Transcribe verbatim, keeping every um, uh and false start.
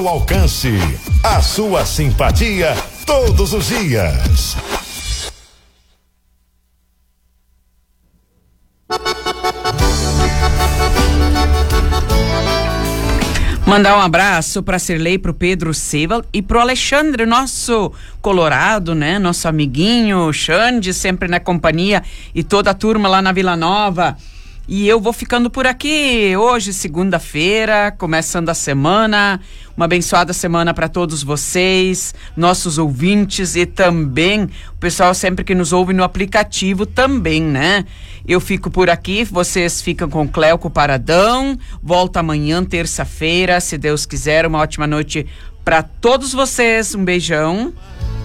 O alcance, a sua simpatia todos os dias. Mandar um abraço para Cirlei, pro Pedro Silva e pro Alexandre, nosso colorado, né? Nosso amiguinho, Xande, sempre na companhia, e toda a turma lá na Vila Nova. E eu vou ficando por aqui hoje, segunda-feira, começando a semana. Uma abençoada semana para todos vocês, nossos ouvintes e também o pessoal sempre que nos ouve no aplicativo também, né? Eu fico por aqui, vocês ficam com Cleuco Paradão. Volta amanhã, terça-feira, se Deus quiser. Uma ótima noite para todos vocês. Um beijão.